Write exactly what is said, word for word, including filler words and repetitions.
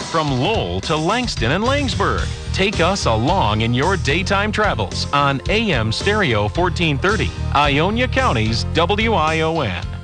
from Lowell to Langston and Langsburg. Take us along in your daytime travels on A M Stereo fourteen thirty, Ionia County's W I O N.